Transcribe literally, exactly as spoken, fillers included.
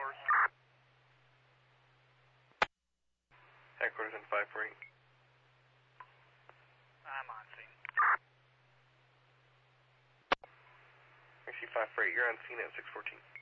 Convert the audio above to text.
course. Headquarters in five four eight. I'm on scene. I see five four eight, you're on scene at six fourteen.